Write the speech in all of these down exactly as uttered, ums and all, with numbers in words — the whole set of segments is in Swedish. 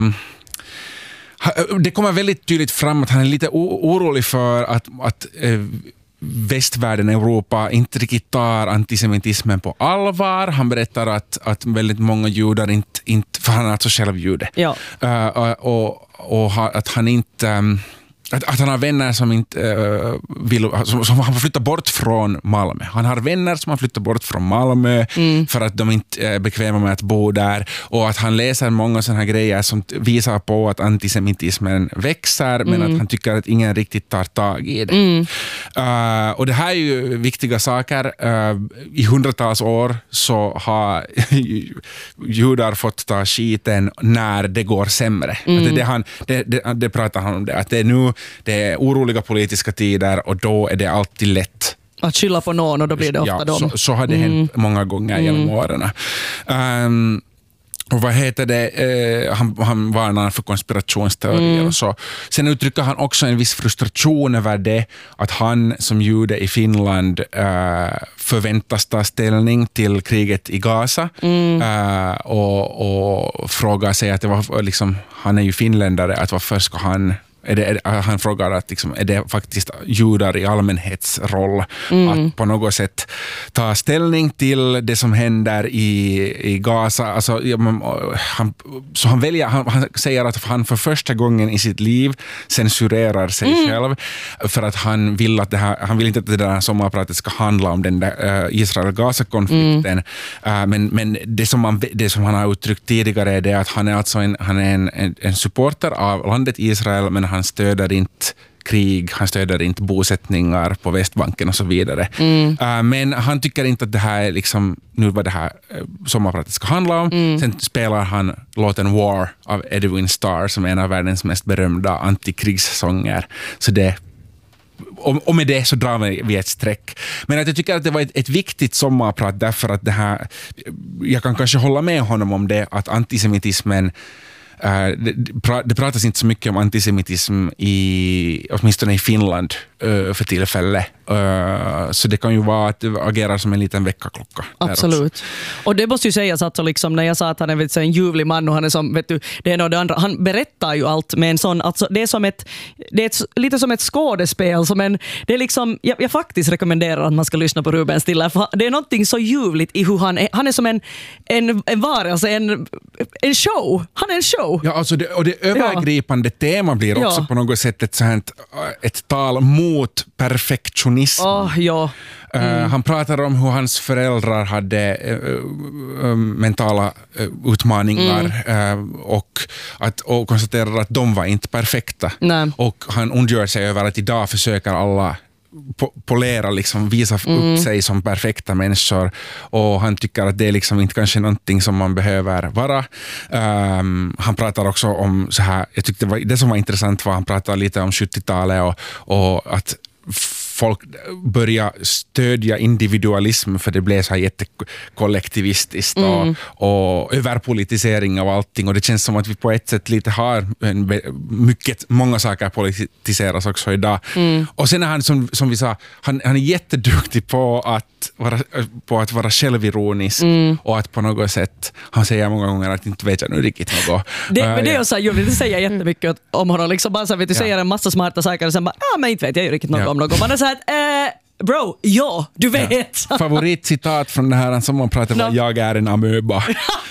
det kommer väldigt tydligt fram att han är lite orolig för att, att eh, västvärlden, Europa, inte riktigt tar antisemitismen på allvar. Han berättar att, att väldigt många judar inte, inte för han är alltså själv jude. Ja. Uh, och, och att han inte... Um, Att, att han har vänner som inte uh, vill, som, som han flyttar bort från Malmö. Han har vänner som han flyttar bort från Malmö mm. för att de inte är bekväma med att bo där. Och att han läser många sådana här grejer som visar på att antisemitismen växer mm. men att han tycker att ingen riktigt tar tag i det. Mm. Uh, och det här är ju viktiga saker. Uh, I hundratals år så har judar fått ta skiten när det går sämre. Mm. Att det, det, han, det, det, det pratar han om det. Att det är nu det är oroliga politiska tider och då är det alltid lätt att skylla på någon och då blir det ofta ja, dem. Så, så har det mm. hänt många gånger mm. genom åren. Um, och vad heter det? Uh, han, han varnar för konspirationsteorier mm. och så. Sen uttrycker han också en viss frustration över det att han som jude i Finland uh, förväntas ta ställning till kriget i Gaza mm. uh, och, och frågar sig att det var liksom, han är ju finländare, att varför ska han Är det, är, han frågar att liksom, är det faktiskt judar i allmänhetsroll mm. att på något sätt ta ställning till det som händer i, i Gaza. Alltså, ja, man, han, så han, väljer, han, han säger att han för första gången i sitt liv censurerar sig mm. själv för att han vill, att det här, han vill inte att det där sommarpratet ska handla om den där uh, Israel-Gaza-konflikten. Mm. Uh, men men det, som man, det som han har uttryckt tidigare är det att han är alltså en, han är en, en, en supporter av landet Israel, men han stöder inte krig, han stöder inte bosättningar på Västbanken och så vidare. Mm. Uh, men han tycker inte att det här är liksom, nu vad det här uh, sommarpratet ska handla om. Mm. Sen spelar han låten War av Edwin Starr som är en av världens mest berömda antikrigssånger. Så det Och, och med det så drar vi ett streck. Men att jag tycker att det var ett, ett viktigt sommarprat därför att det här, jag kan kanske hålla med honom om det, att antisemitismen Uh, det, det pratas inte så mycket om antisemitism i, åtminstone i Finland uh, för tillfälle. Uh, så det kan ju vara att det agerar som en liten väckarklocka. Absolut. Och det måste ju sägas att så liksom, när jag sa att han är vet, så en ljuvlig man och han är som, vet du, det ena och det andra, han berättar ju allt med en sån, alltså, det är som ett, det är ett, lite som ett skådespel, som en, det är liksom, jag, jag faktiskt rekommenderar att man ska lyssna på Ruben Stiller, för det är någonting så ljuvligt i hur han är, han är som en, en, en varelse, en, en show, han är en show. Ja, alltså det, och det övergripande ja. tema blir också ja. på något sätt ett, sånt, ett tal mot perfektionism. Oh, ja. Mm. Uh, han pratar om hur hans föräldrar hade uh, uh, mentala uh, utmaningar mm. uh, och, att, och konstaterar att de var inte perfekta. Nej. Och han ondgör sig över att idag försöker alla po- polera, liksom, visa mm. upp sig som perfekta människor, och han tycker att det är liksom inte kanske någonting som man behöver vara. Um, han pratar också om så här, jag tyckte det, var, det som var intressant var han pratar lite om sjuttiotalet och, och att folk börja stödja individualism för det blev så här jättekollektivistiskt mm. och, och överpolitisering av allting, och det känns som att vi på ett sätt lite har en, mycket, många saker politiseras också idag. Mm. Och sen är han som, som vi sa, han, han är jätteduktig på att vara, på att vara självironisk mm. och att på något sätt, han säger många gånger att inte vet jag nu riktigt något. Det, men det är så här, det säger jättemycket om honom, liksom bara så vet du, ja. säger en massa smarta saker och sen bara, ja men inte vet jag ju riktigt något ja. om något. Man är så här, eh, bro, ja, du vet. Ja. Favoritcitat från det här som man pratar om, no. jag är en amöba.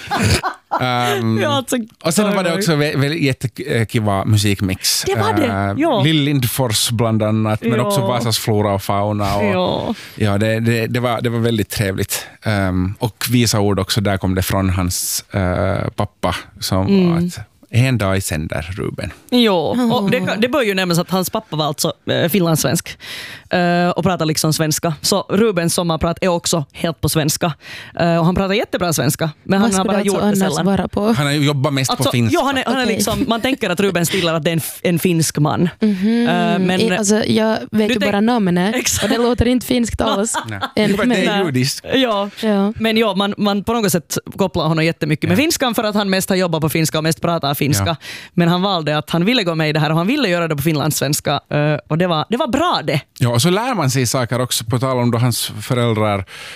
um, ja, alltså, och sen var det också väldigt jättekiva musikmix. Det var det, uh, ja. Lill Lindfors bland annat, men ja. också Vasas flora och fauna. Och, ja, ja det, det, det, var, det var väldigt trevligt. Um, och visa ord också, där kom det från hans uh, pappa som mm. att en dag i sänder, Ruben. Jo, och det, det bör ju nämnas att hans pappa var alltså äh, finlandssvensk äh, och pratar liksom svenska. Så Rubens sommarprat är också helt på svenska. Äh, och han pratar jättebra svenska. Men han har bara gjort det sällan. Vara på? Han har jobbat mest alltså, på finska. Ja, han är, han är okay. liksom, man tänker att Ruben Stiller att det är en, en finsk man. Mm-hmm. äh, men, I, alltså, jag vet ju tänk- bara namnet och det låter inte finskt alls. Det är judiskt. Ja, ja. Men ja, man, man på något sätt kopplar honom jättemycket med ja. finskan för att han mest har jobbat på finska och mest pratar finska. Ja. Men han valde att han ville gå med i det här och han ville göra det på finlandssvenska. Och det var, det var bra det. Ja, och så lär man sig saker också på tal om då hans föräldrar,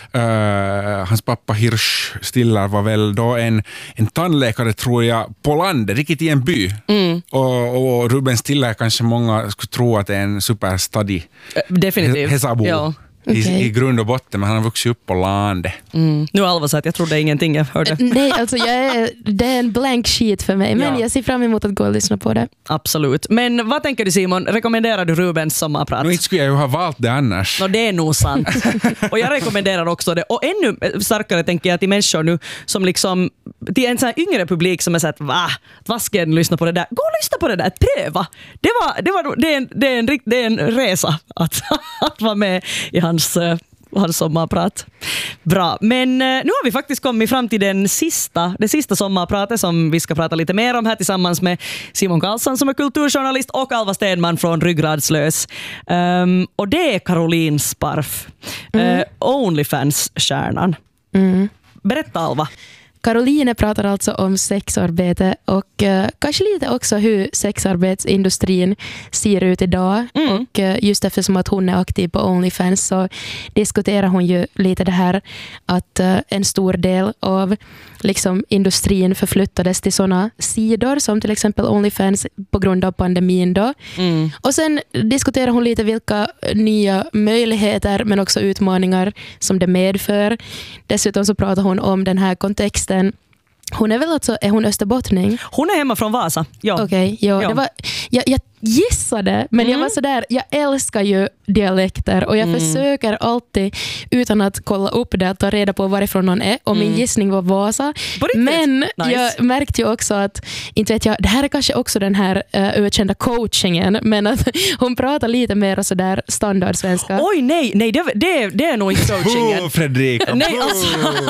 uh, hans pappa Hirsch Stiller var väl då en, en tandläkare tror jag på landet, riktigt i en by. Mm. Och, och Ruben Stiller kanske många skulle tro att det är en superstudy. Definitivt. Hesabo. Ja. I, okay. I grund och botten, men han har vuxit upp på landet. Mm. Nu Alva sa att jag trodde ingenting jag hörde. Nej, alltså jag är, det är en blank sheet för mig, men ja. Jag ser fram emot att gå och lyssna på det. Absolut. Men vad tänker du Simon? Rekommenderar du Rubens sommarprat? Nu inte skulle jag ju ha valt det annars. No, det är nog sant. Och jag rekommenderar också det. Och ännu starkare tänker jag till människor nu som liksom, till en sån här yngre publik som är så att va, vad ska jag lyssna på det där? Gå och lyssna på det där, pröva. Det, var, det, var, det, är, en, det, är, en, det är en resa att, att vara med i hans Hans, hans sommarprat. Bra, men nu har vi faktiskt kommit fram till den sista, det sista sommarpratet som vi ska prata lite mer om här tillsammans med Simon Karlsson som är kulturjournalist och Alva Stenman från Ryggradslös. Um, och det är Caroline Sparf, mm. uh, Onlyfans-stjärnan. Mm. Berätta Alva. Caroline pratar alltså om sexarbete och uh, kanske lite också hur sexarbetsindustrin ser ut idag. Mm. Och uh, just eftersom att hon är aktiv på Onlyfans så diskuterar hon ju lite det här att uh, en stor del av liksom, industrin förflyttades till sådana sidor som till exempel Onlyfans på grund av pandemin då. Mm. Och sen diskuterar hon lite vilka nya möjligheter men också utmaningar som det medför. Dessutom så pratar hon om den här kontexten. Hon är väl alltså, är hon österbottning? Hon är hemma från Vasa, ja. Okej, okay, ja, ja. Det var, jag, jag gissade, men mm. jag var så där, jag älskar ju dialekter och jag mm. försöker alltid utan att kolla upp det att ta reda på varifrån någon är och min mm. gissning var Vasa. Men nice. Jag märkte ju också att, inte vet jag, det här är kanske också den här uh, ökända coachingen, men att hon pratar lite mer så där standardsvenska. Oj nej, nej det, det, det är nog inte coachingen. Oh, Fredrika. Nej, alltså,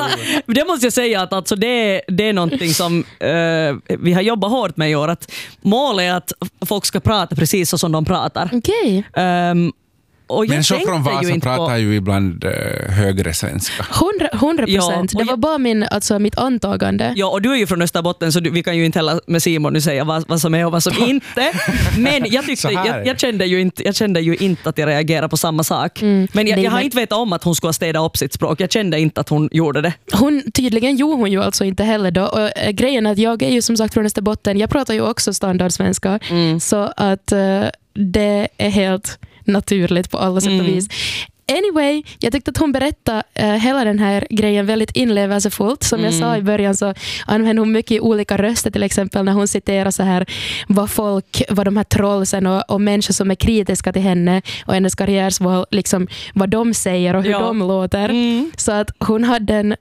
det måste jag säga att alltså, det, det är någonting som uh, vi har jobbat hårt med i år, att målet är att folk ska prata precis så som de pratar. Okej. Okay. Um, Men så från Vasa ju pratar på... ju ibland uh, högre svenska. hundra procent. Ja, det var jag... bara min, alltså, mitt antagande. Ja, och du är ju från Österbotten så du, vi kan ju inte heller med Simon nu säga vad, vad som är och vad som inte. Men jag, tyckte, jag, jag, kände ju inte, jag kände ju inte att jag reagerade på samma sak. Mm. Men jag, jag har inte vetat om att hon skulle städa upp sitt språk. Jag kände inte att hon gjorde det. Hon, tydligen gjorde hon ju alltså inte heller då. Och äh, grejen är att jag är ju som sagt från Österbotten. Jag pratar ju också standardsvenska. Mm. Så att äh, det är helt naturligt på alla sätt och vis. Anyway, jag tyckte att hon berättade uh, hela den här grejen väldigt inlevelsefullt. Som mm. jag sa i början så använder hon mycket olika röster, till exempel när hon citerar så här vad folk, vad de här trollsen och, och människor som är kritiska till henne och hennes karriärsval, liksom vad de säger och hur ja. de låter. Mm. Så att hon hade en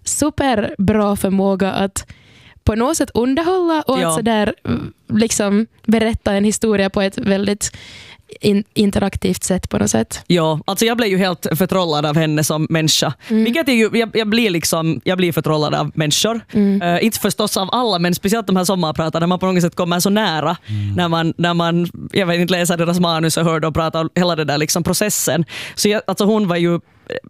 superbra förmåga att på något sätt underhålla och ja. att så där, liksom berätta en historia på ett väldigt In, interaktivt sätt på något sätt. Ja, alltså jag blev ju helt förtrollad av henne som människa. Mm. Vilket är ju, jag, jag blir liksom, jag blir förtrollad av människor. Mm. Uh, inte förstås av alla, men speciellt de här sommarpratarna när man på något sätt kommer så nära. Mm. När man, när man, jag vet inte, läser deras manus och hör dem prata hela den där liksom processen. Så jag, alltså hon var ju,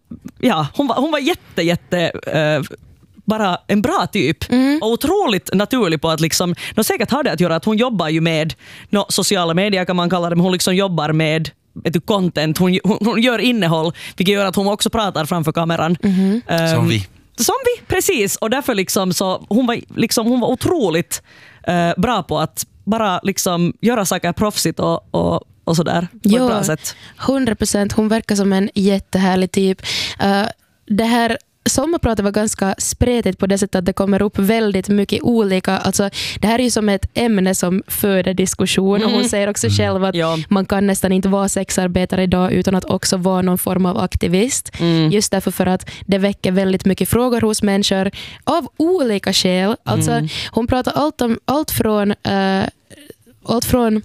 ja, hon var, hon var jätte, jätte uh, bara en bra typ mm. och otroligt naturlig på att liksom, no, säkert har det att göra att hon jobbar ju med no, sociala medier kan man kalla det, men hon liksom jobbar med ett content, hon, hon, hon gör innehåll, vilket gör att hon också pratar framför kameran. Mm. Um, som vi. Som vi, precis. Och därför liksom så, hon var, liksom, hon var otroligt uh, bra på att bara liksom göra saker proffsigt och, och och sådär på jo, ett bra sätt. hundra procent. Hon verkar som en jättehärlig typ. Uh, det här sommarpratet var ganska spretigt på det sättet att det kommer upp väldigt mycket olika, alltså det här är ju som ett ämne som föder diskussion mm. och hon säger också själv att ja. man kan nästan inte vara sexarbetare idag utan att också vara någon form av aktivist. Mm. Just därför för att det väcker väldigt mycket frågor hos människor av olika skäl. Alltså mm. hon pratar allt om allt från uh, allt från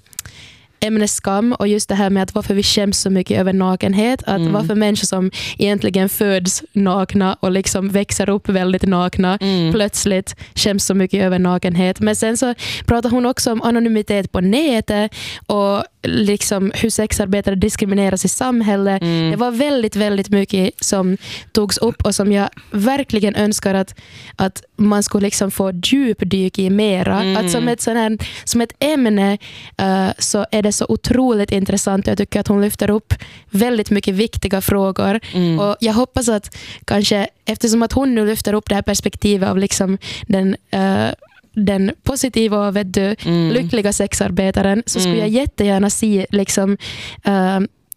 ämnesskam och just det här med att varför vi skäms så mycket över nakenhet, att mm. varför människor som egentligen föds nakna och liksom växer upp väldigt nakna mm. plötsligt skäms så mycket över nakenhet. Men sen så pratar hon också om anonymitet på nätet och liksom hur sexarbetare diskrimineras i samhället. Mm. Det var väldigt, väldigt mycket som togs upp och som jag verkligen önskar att, att man skulle liksom få djupdyk i mera. Mm. Att som ett, sån här, som ett ämne uh, så är det så otroligt intressant. Jag tycker att hon lyfter upp väldigt mycket viktiga frågor. Mm. Och jag hoppas att kanske, eftersom att hon nu lyfter upp det här perspektivet av liksom den... Uh, den positiva och vet du, mm. lyckliga sexarbetaren, så skulle mm. jag jättegärna se liksom, uh,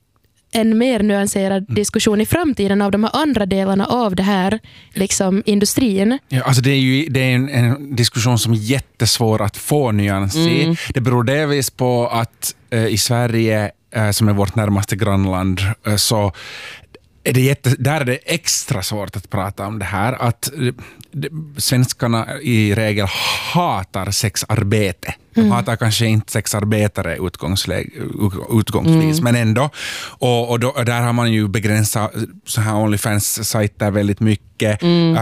en mer nyanserad diskussion i framtiden av de här andra delarna av det här liksom, industrin. Ja, alltså det är ju det är en, en diskussion som är jättesvår att få nyans i. Mm. Det beror delvis på att uh, i Sverige, uh, som är vårt närmaste grannland, uh, så är det jätte, där är det extra svårt att prata om det här. Att de, svenskarna i regel hatar sexarbete. De mm. hatar kanske inte sexarbetare utgångsvis, mm. men ändå. Och, och, då, och där har man ju begränsat så här OnlyFans-sajter väldigt mycket. Mm.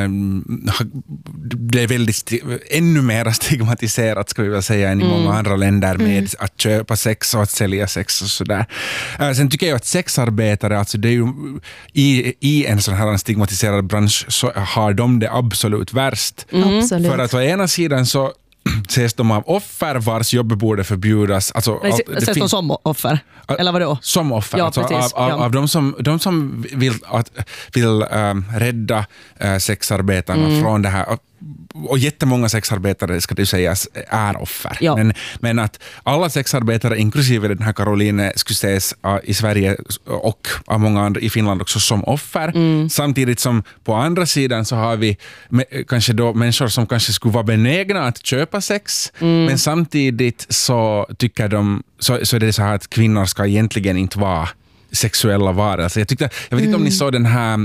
Uh, det är väldigt sti- ännu mer stigmatiserat, skulle jag vilja säga, än i mm. många andra länder med mm. att köpa sex och att sälja sex och sådär. Uh, sen tycker jag att sexarbetare, alltså det är ju i, i en sån här stigmatiserad bransch så har de det absolut värst. Mm. Absolut. För att å ena sidan så ses de av offer vars jobb borde förbjudas. Alltså, Nej, ses fin- de som offer? Eller vadå? Som offer. Ja, alltså, av, av, ja. av de som, de som vill, att, vill um, rädda uh, sexarbetarna mm. från det här. Och jättemånga sexarbetare, ska det sägas, är offer. Ja. Men, men att alla sexarbetare, inklusive den här Caroline, skulle ses uh, i Sverige och av många andra i Finland också som offer. Mm. Samtidigt som på andra sidan så har vi me- kanske då människor som kanske skulle vara benägna att köpa sex, mm. men samtidigt så tycker de, så, så är det så här att kvinnor ska egentligen inte vara sexuella varelser. Jag tyckte, jag vet inte mm. om ni såg den här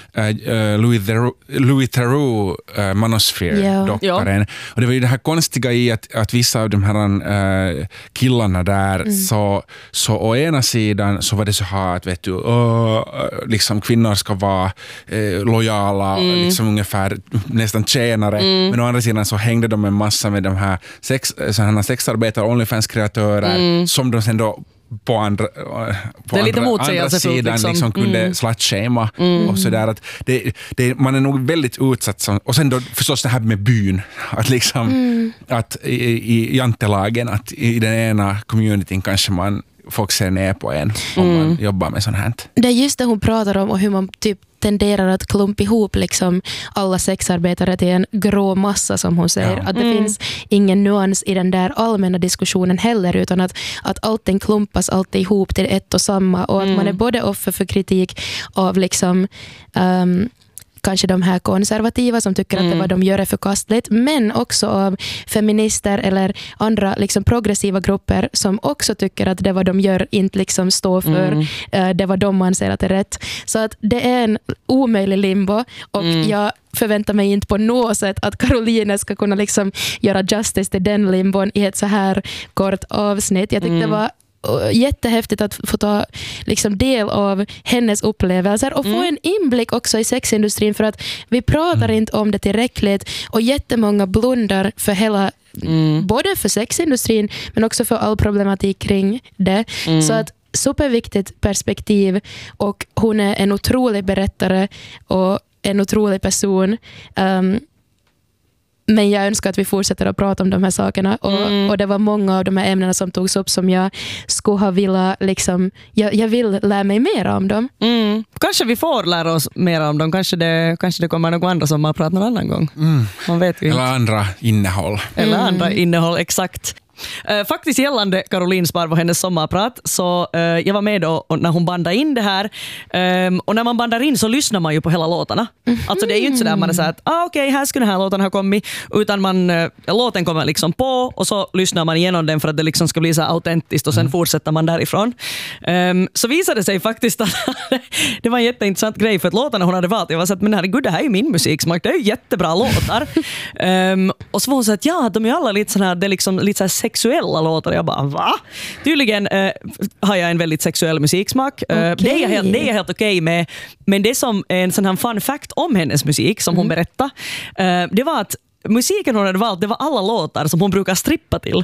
uh, Louis Theroux, Louis Theroux uh, Manosphere-dockaren. Yeah. Och det var ju det här konstiga i att, att vissa av de här uh, killarna där, mm. så, så å ena sidan så var det så här att vet du, uh, liksom kvinnor ska vara uh, lojala, mm. liksom ungefär nästan tjänare. Mm. Men å andra sidan så hängde de en massa med de här sex, sådana sexarbetare, OnlyFans-kreatörer, mm. som de sen då på andra, på andra, andra sidan liksom, liksom kunde mm. slut-shama mm. och sådär. Att det, det, man är nog väldigt utsatt. Som, och sen då förstås det här med byn. Att liksom, mm. att i, i jantelagen, att i den ena communityn kanske man folk ser ner på en om mm. man jobbar med sånt här. Det är just det hon pratar om och hur man typ tenderar att klumpa ihop liksom alla sexarbetare till en grå massa, som hon säger. Ja. Att det mm. finns ingen nuans i den där allmänna diskussionen heller, utan att, att allting klumpas alltid ihop till ett och samma, och att mm. man är både offer för kritik av liksom um, kanske de här konservativa som tycker mm. att det vad de gör är förkastligt, men också av feminister eller andra liksom progressiva grupper som också tycker att det vad de gör inte liksom står för mm. uh, det vad de anser att är rätt. Så att det är en omöjlig limbo, och mm. jag förväntar mig inte på något sätt att Caroline ska kunna liksom göra justice till den limbon i ett så här kort avsnitt. Jag tyckte mm. det var jättehäftigt att få ta liksom del av hennes upplevelser och få mm. en inblick också i sexindustrin, för att vi pratar mm. inte om det tillräckligt, och jättemånga blundar för hela mm. både för sexindustrin men också för all problematik kring det. Mm. Så att superviktigt perspektiv, och hon är en otrolig berättare och en otrolig person. Um, Men jag önskar att vi fortsätter att prata om de här sakerna. Och, mm. och det var många av de här ämnena som togs upp som jag skulle ha vilja, liksom, jag, jag vill lära mig mer om dem. Mm. Kanske vi får lära oss mer om dem. Kanske det, kanske det kommer någon andra som man pratar någon annan gång. Mm. Man vet ju Eller inte. andra innehåll. Eller mm. andra innehåll, exakt. Uh, faktiskt gällande Caroline Sparv och hennes sommarprat, så uh, jag var med då när hon bandade in det här, um, och när man bandar in så lyssnar man ju på hela låtarna. Mm. Alltså det är ju inte så där man är så att ah, okej, okay, här skulle den här låten ha kommit, utan man, uh, låten kommer liksom på och så lyssnar man igenom den för att det liksom ska bli så autentiskt, och sen mm. fortsätter man därifrån. Um, så visade det sig faktiskt att det var en jätteintressant grej, för att låtarna hon hade valt, jag var så att men herregud, det här är ju min musiksmak, det är ju jättebra låtar. um, och så var hon så att ja, de är alla lite sån här, det är liksom lite så här sexuella låtar. Jag bara, va? Tydligen uh, har jag en väldigt sexuell musiksmak. Uh, okay. Det är jag helt, det är jag helt okej okay med. Men det som är en sån här fun fact om hennes musik som mm. hon berättade, uh, det var att musiken hon hade valt, det var alla låtar som hon brukar strippa till.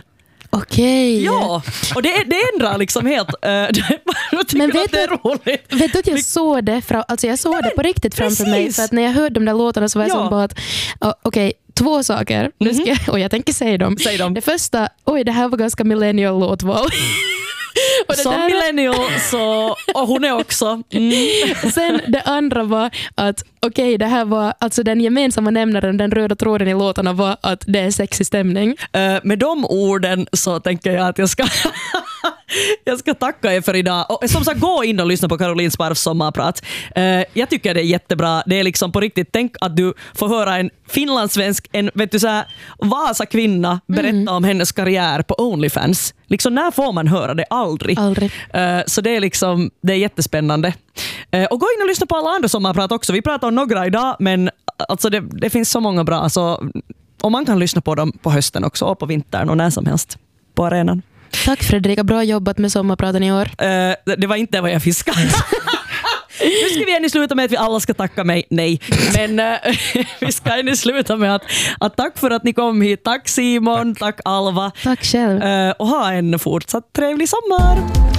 Okej. Ja, och det, det ändrar liksom helt. Äh, Men vet det är du, roligt. vet du att jag såg det, fra, alltså jag såg Nej, det på riktigt framför precis. mig. För att när jag hörde de där låtarna så var jag ja. som bara att, oh, okej, okay, två saker. Nu ska jag, och jag tänker säga dem. Säg dem. Det första, oj det här var ganska millennial låtval. Som där... millennial så, och hon är också. Mm. Sen det andra var att okej, okay, det här var alltså den gemensamma nämnaren, den röda tråden i låtarna var att det är sexig stämning. Uh, med de orden så tänker jag att jag ska jag ska tacka er för idag. Och som sagt, gå in och lyssna på Caroline Sparfs sommarprat. Uh, jag tycker det är jättebra. Det är liksom på riktigt, tänk att du får höra en finlandssvensk, en vet du så här, Vasa kvinna berätta mm. om hennes karriär på OnlyFans. Liksom när får man höra det? Aldrig. Aldrig. Uh, så det är liksom, det är jättespännande. Uh, och gå in och lyssna på alla andra sommarprat också. Vi pratar om några idag, men alltså det, det finns så många bra. Så, och man kan lyssna på dem på hösten också och på vintern och när som helst på arenan. Tack Fredrika, bra jobbat med sommarpraten i år. Uh, det, det var inte vad jag fiskade. Nu ska vi ännu sluta med att vi alla ska tacka mig. Nej, men uh, vi ska ännu sluta med att, att tack för att ni kom hit. Tack Simon, tack, tack Alva. Tack själv. Uh, och ha en fortsatt trevlig sommar.